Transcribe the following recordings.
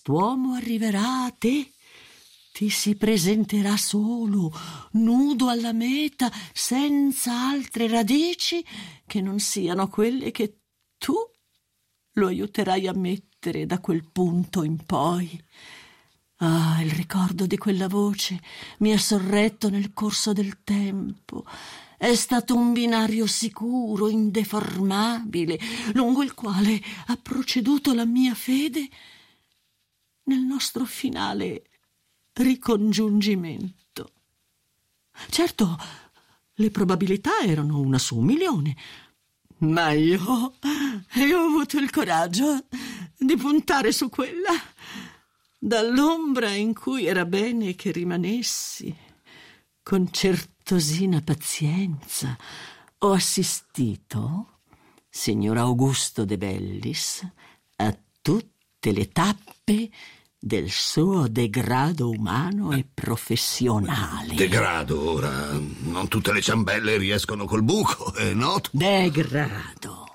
quest'uomo arriverà a te, ti si presenterà solo, nudo alla meta, senza altre radici che non siano quelle che tu lo aiuterai a mettere da quel punto in poi. Ah, il ricordo di quella voce mi ha sorretto nel corso del tempo. È stato un binario sicuro, indeformabile, lungo il quale ha proceduto la mia fede nel nostro finale ricongiungimento. Certo, le probabilità erano 1 su 1.000.000, ma io ho avuto il coraggio di puntare su quella, dall'ombra in cui era bene che rimanessi. Con certosina pazienza ho assistito, signor Augusto De Bellis, a tutte le tappe del suo degrado umano e professionale. Degrado, ora? Non tutte le ciambelle riescono col buco, è noto. Degrado.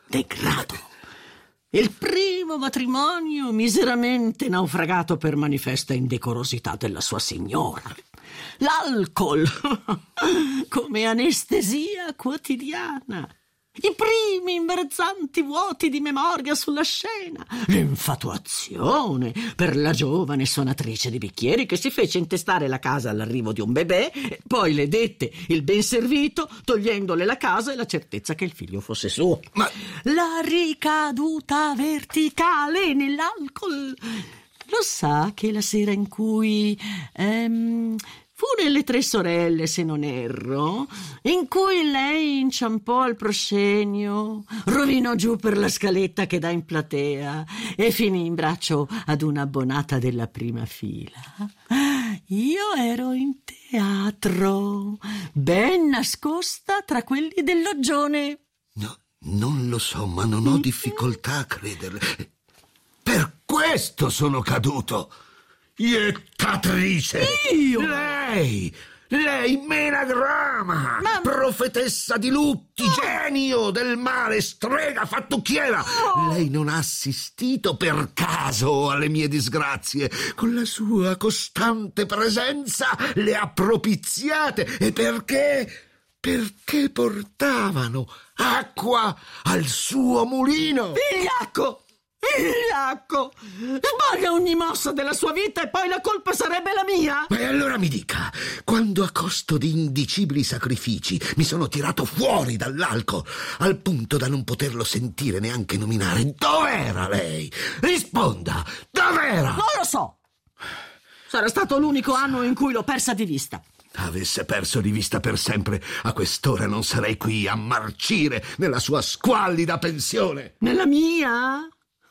Il primo matrimonio miseramente naufragato per manifesta indecorosità della sua signora. L'alcol come anestesia quotidiana. I primi imbarazzanti vuoti di memoria sulla scena. L'infatuazione per la giovane suonatrice di bicchieri che si fece intestare la casa all'arrivo di un bebè, poi le dette il ben servito, togliendole la casa e la certezza che il figlio fosse suo. Ma la ricaduta verticale nell'alcol. Lo sa che la sera in cui fu nelle Tre Sorelle, se non erro, in cui lei inciampò al proscenio, rovinò giù per la scaletta che dà in platea e finì in braccio ad un'abbonata della prima fila. Io ero in teatro, ben nascosta tra quelli del loggione. no, non lo so, ma non ho difficoltà a crederle. Per questo sono caduto. Iettatrice! Io? Lei, Menagrama, profetessa di lutti, genio del male, strega fattucchiera! Lei non ha assistito per caso alle mie disgrazie. Con la sua costante presenza le ha propiziate. E perché? Perché portavano acqua al suo mulino. Vigliacco! Sbaglia ogni mossa della sua vita e poi la colpa sarebbe la mia? E allora mi dica, quando a costo di indicibili sacrifici mi sono tirato fuori dall'alcol, al punto da non poterlo sentire neanche nominare, dov'era lei? Risponda, dov'era? Non lo so. Sarà stato l'unico anno in cui l'ho persa di vista. Avesse perso di vista per sempre, a quest'ora non sarei qui a marcire nella sua squallida pensione. Nella mia?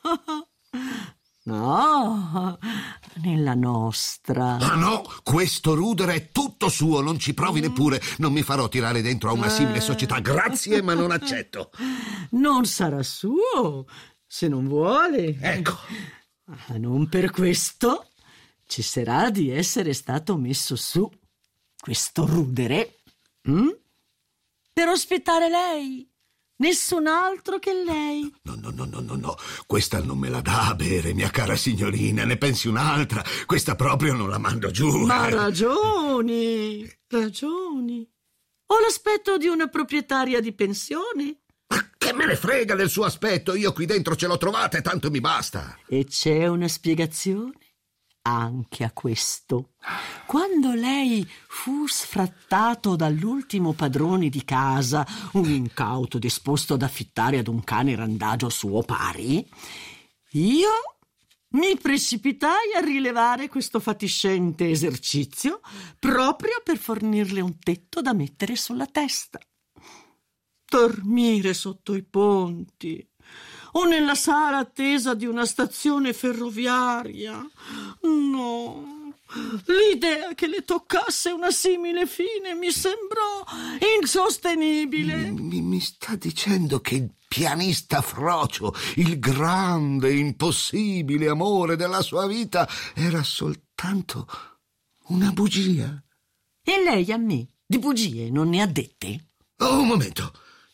No, nella nostra. Ah no, questo rudere è tutto suo, non ci provi neppure. Non mi farò tirare dentro a una simile società, grazie, ma non accetto. Non sarà suo, se non vuole. Ecco. Non per questo cesserà di essere stato messo su questo rudere per ospitare lei. Nessun altro che lei. No. Questa non me la dà a bere, mia cara signorina. Ne pensi un'altra? Questa proprio non la mando giù. Ma ragioni. Ho l'aspetto di una proprietaria di pensione. Ma che me ne frega del suo aspetto? Io qui dentro ce l'ho trovata e tanto mi basta. E c'è una spiegazione anche a questo. Quando lei fu sfrattato dall'ultimo padrone di casa, un incauto disposto ad affittare ad un cane randagio suo pari, io mi precipitai a rilevare questo fatiscente esercizio proprio per fornirle un tetto da mettere sulla testa. Dormire sotto i ponti o nella sala attesa di una stazione ferroviaria. No, l'idea che le toccasse una simile fine mi sembrò insostenibile. Mi sta dicendo che il pianista Frocio, il grande, impossibile amore della sua vita, era soltanto una bugia? E lei a me di bugie non ne ha dette? Oh, un momento.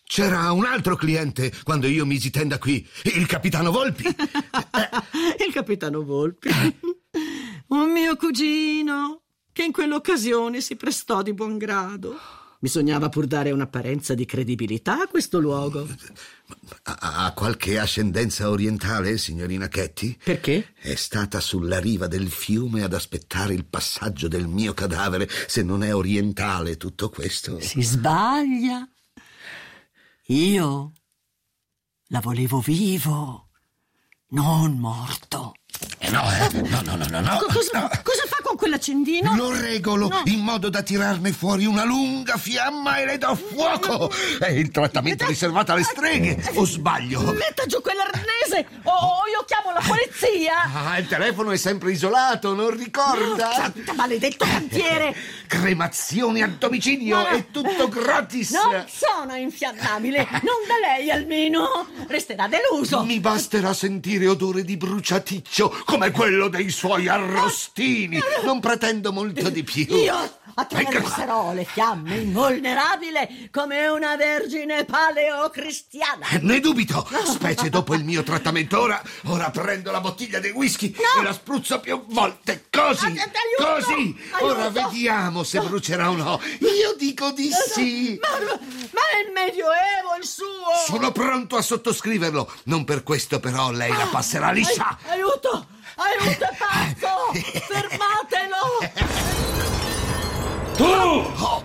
C'era un altro cliente quando io misi tenda qui, il capitano Volpi. Il capitano Volpi. Un mio cugino che in quell'occasione si prestò di buon grado. Bisognava pur dare un'apparenza di credibilità a questo luogo. Ha qualche ascendenza orientale, signorina Ketty? Perché? È stata sulla riva del fiume ad aspettare il passaggio del mio cadavere. Se non è orientale tutto questo... Si sbaglia. Io la volevo vivo, non morto. No. Cosa fa con quell'accendino? Lo regolo in modo da tirarne fuori una lunga fiamma e le do fuoco. È il trattamento riservato alle streghe, o sbaglio? Metta giù quell'arnese o io chiamo la polizia. Il telefono è sempre isolato, non ricorda? Santa maledetto cantiere. Cremazioni a domicilio, è tutto gratis. Non sono infiammabile, non da lei almeno. Resterà deluso. Mi basterà sentire odore di bruciaticcio come quello dei suoi arrostini. Non pretendo molto di più. Io attraverserò le fiamme invulnerabile come una vergine paleocristiana. Ne dubito, specie dopo il mio trattamento. Ora prendo la bottiglia di whisky e la spruzzo più volte. Così, così. Ora vediamo se brucerà o no. Io dico di sì. Ma è il Medioevo il suo. Sono pronto a sottoscriverlo. Non per questo però lei la passerà liscia. Aiuto, è pazzo. Fermatelo.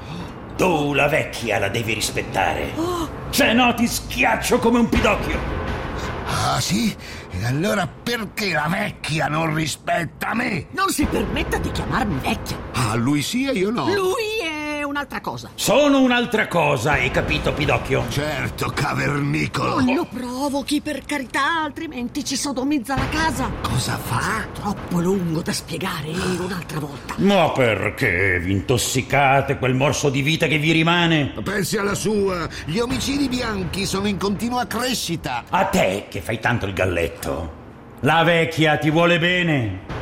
Tu la vecchia la devi rispettare. Se no ti schiaccio come un pidocchio. Ah, sì? E allora perché la vecchia non rispetta me? Non si permetta di chiamarmi vecchia. Ah, lui sì e io no. Lui è un'altra cosa. Sono un'altra cosa, hai capito, pidocchio? Certo, cavernicolo. Non lo provochi, per carità, altrimenti ci sodomizza la casa. Cosa fa? Troppo lungo da spiegare un'altra volta. Ma perché vi intossicate quel morso di vita che vi rimane? Pensi alla sua. Gli omicidi bianchi sono in continua crescita. A te che fai tanto il galletto. La vecchia ti vuole bene.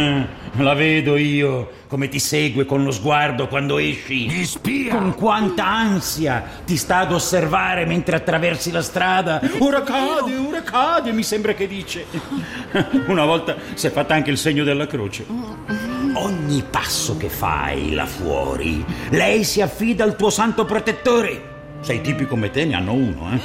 La vedo io come ti segue con lo sguardo quando esci. Mi spia. Con quanta ansia ti sta ad osservare mentre attraversi la strada. Ora cade, mi sembra che dice. Una volta si è fatta anche il segno della croce. Ogni passo che fai là fuori, lei si affida al tuo santo protettore. Sei tipi come te ne hanno uno,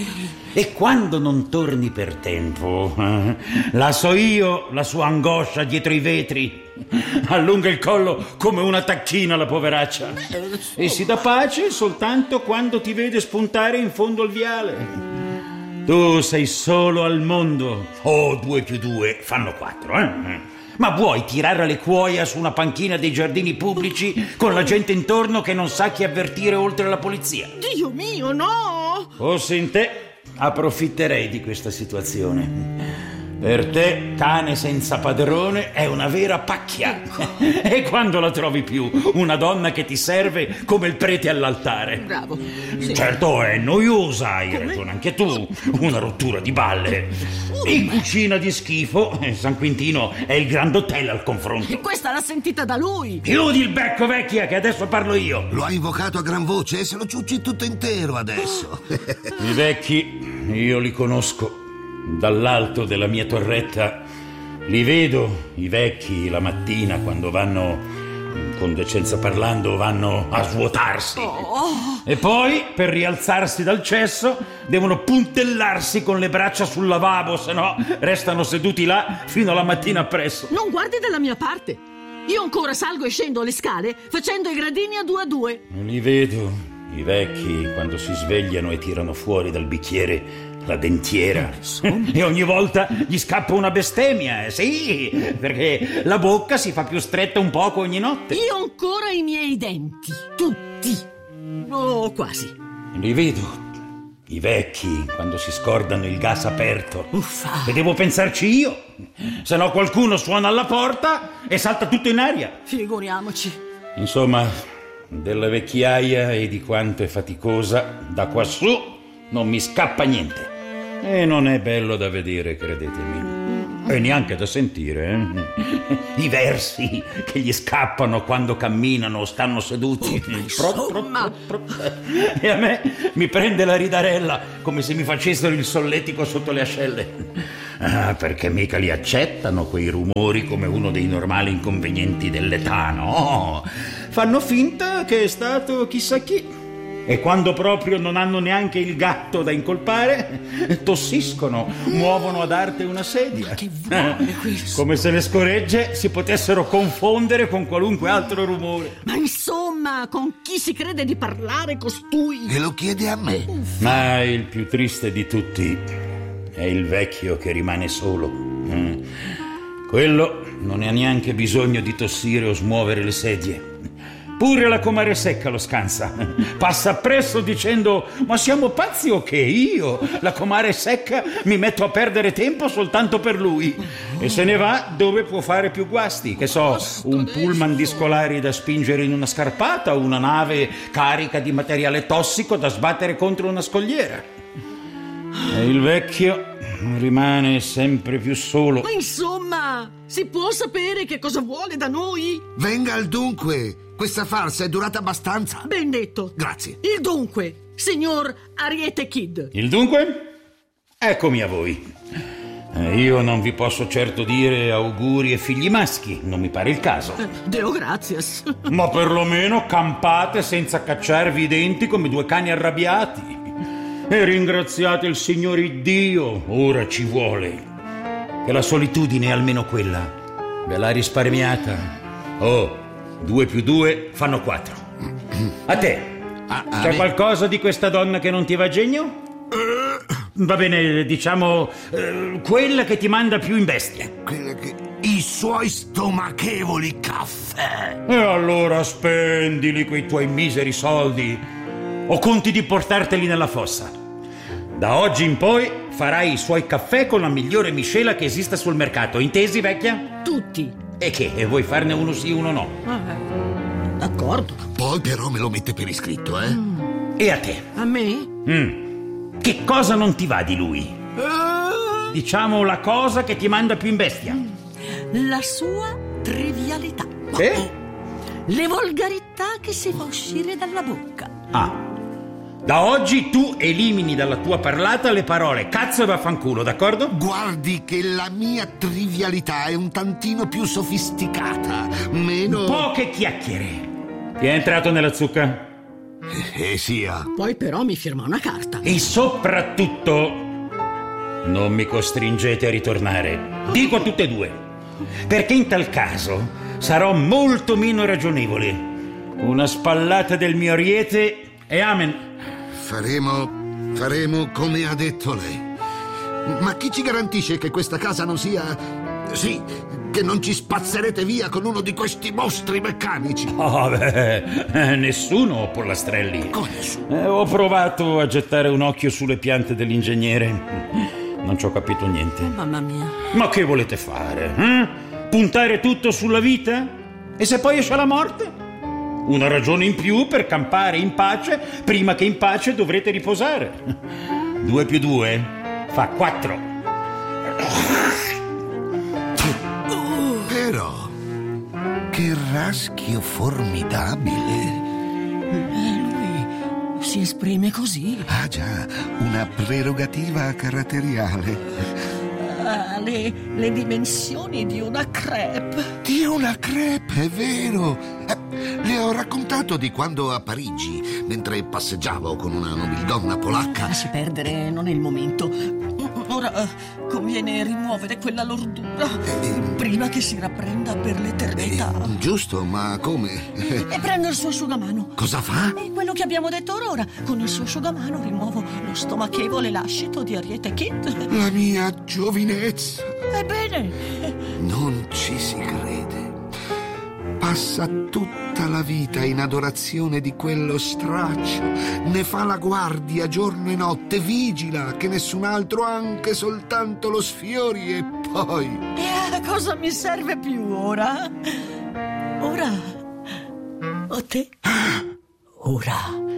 E quando non torni per tempo, la so io la sua angoscia dietro i vetri. Allunga il collo come una tacchina la poveraccia. E si dà pace soltanto quando ti vede spuntare in fondo al viale. Tu sei solo al mondo. 2 più 2 fanno 4, Ma vuoi tirare le cuoia su una panchina dei giardini pubblici con la gente intorno che non sa chi avvertire oltre la polizia? Dio mio, no! Fossi in te, approfitterei di questa situazione. Per te, cane senza padrone è una vera pacchia. E quando la trovi più? Una donna che ti serve come il prete all'altare. Bravo. Sì. Certo, è noiosa, hai ragione anche tu. Una rottura di balle. In cucina di schifo, San Quintino è il Grand Hotel al confronto. E questa l'ha sentita da lui. Chiudi il becco, vecchia, che adesso parlo io. Lo ha invocato a gran voce e se lo ciucci tutto intero adesso. I vecchi, io li conosco. Dall'alto della mia torretta li vedo, i vecchi, la mattina quando vanno, con decenza parlando, vanno a svuotarsi. E poi, per rialzarsi dal cesso, devono puntellarsi con le braccia sul lavabo, se no restano seduti là fino alla mattina appresso. Non guardi dalla mia parte. Io ancora salgo e scendo le scale facendo i gradini a 2 a 2. Li vedo, i vecchi, quando si svegliano e tirano fuori dal bicchiere la dentiera. E ogni volta gli scappa una bestemmia, sì, perché la bocca si fa più stretta un poco ogni notte. Io ho ancora i miei denti, tutti. Oh, quasi. Li vedo, i vecchi, quando si scordano il gas aperto. Uffa. E devo pensarci io, se no qualcuno suona alla porta e salta tutto in aria. Figuriamoci. Insomma, della vecchiaia e di quanto è faticosa da quassù non mi scappa niente. E non è bello da vedere, credetemi. E neanche da sentire, I versi che gli scappano quando camminano o stanno seduti. E a me mi prende la ridarella come se mi facessero il solletico sotto le ascelle. Perché mica li accettano quei rumori come uno dei normali inconvenienti dell'età, no? Fanno finta che è stato chissà chi. E quando proprio non hanno neanche il gatto da incolpare, tossiscono, muovono ad arte una sedia. Ma che vuole questo? Come se le scoregge si potessero confondere con qualunque altro rumore. Ma insomma, con chi si crede di parlare costui? E lo chiede a me. Ma il più triste di tutti è il vecchio che rimane solo. Quello non ha neanche bisogno di tossire o smuovere le sedie. Pure la comare secca lo scansa. Passa appresso dicendo: ma siamo pazzi o che? Io, la comare secca, mi metto a perdere tempo soltanto per lui. E se ne va dove può fare più guasti. Che so, un pullman di scolari da spingere in una scarpata o una nave carica di materiale tossico da sbattere contro una scogliera. E il vecchio rimane sempre più solo. Ma insomma, si può sapere che cosa vuole da noi? Venga al dunque. Questa farsa è durata abbastanza. Ben detto. Grazie. Il dunque, signor Ariete Kid. Il dunque? Eccomi a voi. Io non vi posso certo dire auguri e figli maschi, non mi pare il caso. Deo gratias. Ma perlomeno campate senza cacciarvi i denti come due cani arrabbiati. E ringraziate il Signore Iddio, ora ci vuole. Che la solitudine, almeno quella, ve l'ha risparmiata. 2 più 2 fanno 4. A te, c'è qualcosa di questa donna che non ti va a genio? Va bene, diciamo quella che ti manda più in bestia. I suoi stomachevoli caffè. E allora spendili quei tuoi miseri soldi, o conti di portarteli nella fossa. Da oggi in poi farai i suoi caffè con la migliore miscela che esista sul mercato, intesi, vecchia? Tutti. E che? E vuoi farne uno sì, uno no? D'accordo. Poi però me lo mette per iscritto, E a te? A me? Che cosa non ti va di lui? Diciamo la cosa che ti manda più in bestia. La sua trivialità. Le volgarità che si fa uscire dalla bocca. Da oggi tu elimini dalla tua parlata le parole cazzo e vaffanculo, d'accordo? Guardi che la mia trivialità è un tantino più sofisticata, meno... Poche chiacchiere. Ti è entrato nella zucca? Sia. Poi però mi firma una carta. E soprattutto non mi costringete a ritornare. Dico a tutte e due. Perché in tal caso sarò molto meno ragionevole. Una spallata del mio ariete e amen. Faremo come ha detto lei. Ma chi ci garantisce che questa casa non sia... Sì, che non ci spazzerete via con uno di questi mostri meccanici? Nessuno, Pollastrelli. Come nessuno? Ho provato a gettare un occhio sulle piante dell'ingegnere. Non ci ho capito niente. Mamma mia. Ma che volete fare? Puntare tutto sulla vita? E se poi esce la morte? Una ragione in più per campare in pace prima che in pace dovrete riposare. 2 più 2 fa 4. Però, che raschio formidabile. Lui si esprime così. Ah già, una prerogativa caratteriale. Le dimensioni di una crepe. Di una crepe, è vero. Le ho raccontato di quando a Parigi, mentre passeggiavo con una nobildonna polacca. Lasci perdere, non è il momento. Ora conviene rimuovere quella lordura prima che si rapprenda per l'eternità. Giusto, ma come? E prendo il suo asciugamano. Cosa fa? È quello che abbiamo detto ora. Con il suo asciugamano rimuovo lo stomachevole lascito di Ariete Kid. La mia giovinezza. Ebbene. Non ci si crede. Passa tutta la vita in adorazione di quello straccio, ne fa la guardia giorno e notte, vigila che nessun altro anche soltanto lo sfiori e poi... E a cosa mi serve più ora? Ora? O te? Ora